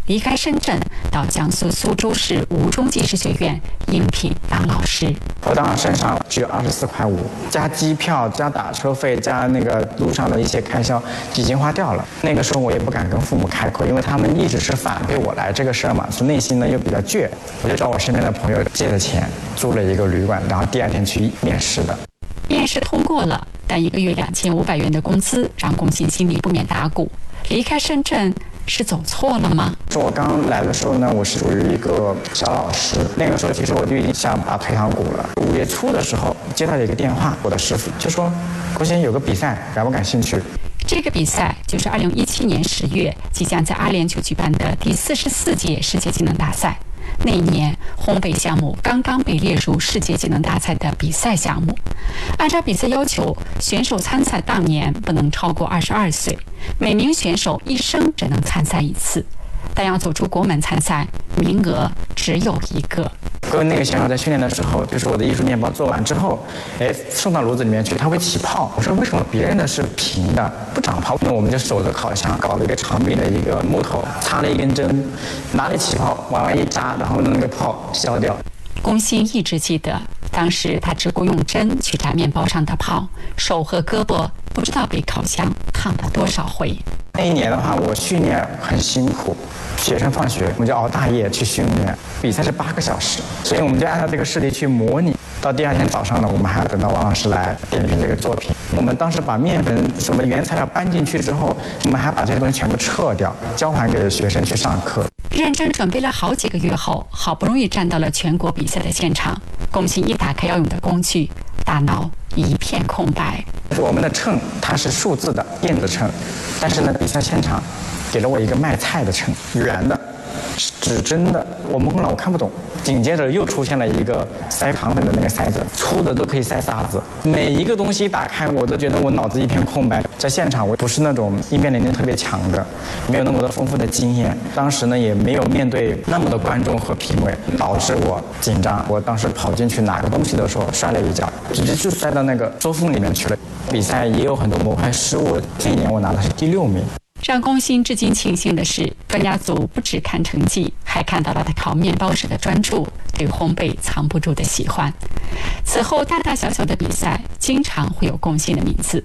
离开深圳，到江苏苏州市吴中技师学院应聘当老师。 我当时身上只有24.5块，加机票、加打车费、加那个路上的一些开销，已经花掉了。那个时候我也不敢跟父母开口，因为他们一直是反对我来这个事儿嘛，所以内心呢又比较倔。我就找我身边的朋友借了钱，租了一个旅馆，然后第2天去面试的。 面试通过了，但1个月2500元的工资让龚鑫心里不免打鼓。离开深圳是走错了吗？ 我刚来的时候呢，我是属于一个小老师，那个时候其实我就已经想把退堂鼓了。5月初的时候接到了一个电话，我的师傅就说：“龚鑫有个比赛，感不感兴趣？” 这个比赛就是2017年10月即将在阿联酋举办的第44届世界技能大赛。那一年，烘焙项目刚刚被列入世界技能大赛的比赛项目。按照比赛要求，选手参赛当年不能超过22岁，每名选手一生只能参赛1次，但要走出国门参赛，名额只有1个。 跟那个选手在训练的时候，就是我的艺术面包做完之后，送到炉子里面去，它会起泡。我说为什么别人的是平的不长泡？那我们就守着烤箱，搞了一个长柄的一个木头，插了一根针，哪里起泡往外一扎，然后那个泡消掉。 龚鑫一直记得，当时他只顾用针去扎面包上的泡，手和胳膊不知道被烤箱烫了多少回。 那一年的话，我训练很辛苦，学生放学我们就熬大夜去训练，比赛是8个小时，所以我们就按照这个试题去模拟。到第2天早上呢，我们还要等到王老师来点评这个作品。我们当时把面粉什么原材料搬进去之后，我们还把这些东西全部撤掉，交还给学生去上课。 认真准备了好几个月后，好不容易站到了全国比赛的现场。龚鑫一打开要用的工具，大脑一片空白。 我们的秤它是数字的电子秤，但是呢，比赛现场给了我一个卖菜的秤，圆的，指针的，我懵了，我看不懂。紧接着又出现了一个塞糖粉的那个塞子，粗的都可以塞沙子。每一个东西打开，我都觉得我脑子一片空白。在现场，我不是那种应变能力特别强的，没有那么多丰富的经验。当时呢，也没有面对那么多观众和评委，导致我紧张。我当时跑进去拿个东西的时候，摔了一跤，直接就摔到那个周缝里面去了。比赛也有很多模块失误，这一年我拿的是第6名。 让龚鑫至今庆幸的是，专家组不只看成绩，还看到了他烤面包时的专注，对烘焙藏不住的喜欢。此后大大小小的比赛，经常会有龚鑫的名字。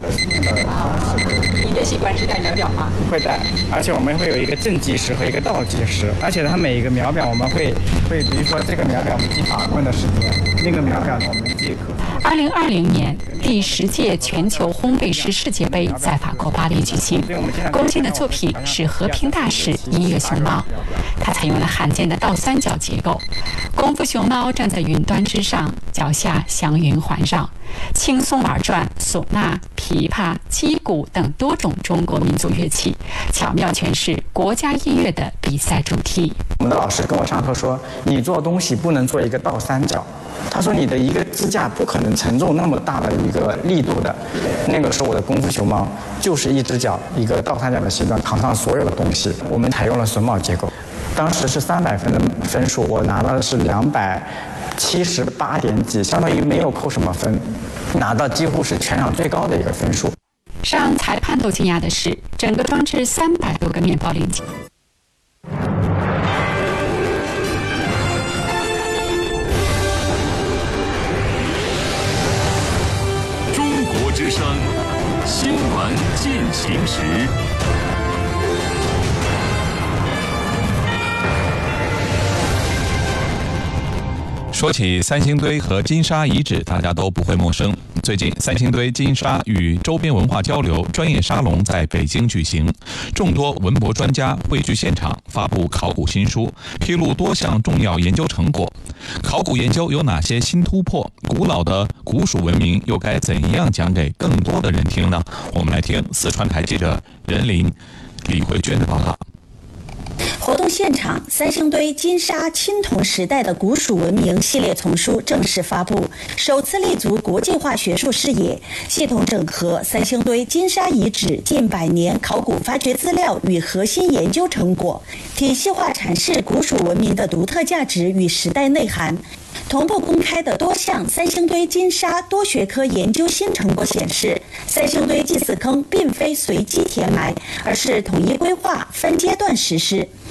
你的习惯是带秒表吗？ 会带，而且我们会有一个正计时和一个倒计时，而且它每一个秒表我们会比如说这个秒表我们记法棍的时间，那个秒表呢我们记可。 2020年第10届全球烘焙师世界杯在法国巴黎举行，龚鑫的作品是和平大使音乐熊猫，他采用了罕见的倒三角结构，功夫熊猫站在云端之上，脚下祥云环绕，轻松玩转唢呐、琵琶、击鼓等多种中国民族乐器，巧妙诠释国家音乐的比赛主题。 我们的老师跟我上课说，你做东西不能做一个倒三角，他说你的一个支架不可能承重那么大的一个力度的。那个时候我的功夫熊猫就是一只脚一个倒三角的形状扛上所有的东西。我们采用了榫卯结构，当时是300分的分数，我拿到的是278点几，相当于没有扣什么分，拿到几乎是全场最高的一个分数。 让裁判都惊讶的是，整个装置300多个面包零件。 中国之声新闻进行时。 说起三星堆和金沙遗址，大家都不会陌生。最近，三星堆金沙与周边文化交流专业沙龙在北京举行，众多文博专家汇聚现场，发布考古新书，披露多项重要研究成果。考古研究有哪些新突破？古老的古蜀文明又该怎样讲给更多的人听呢？我们来听四川台记者任林、李慧娟的报道。 活动现场，三星堆金沙青铜时代的古蜀文明系列丛书正式发布，首次立足国际化学术视野，系统整合三星堆金沙遗址近100年考古发掘资料与核心研究成果，体系化阐释古蜀文明的独特价值与时代内涵。同步公开的多项三星堆金沙多学科研究新成果显示，三星堆祭祀坑并非随机填埋，而是统一规划、分阶段实施。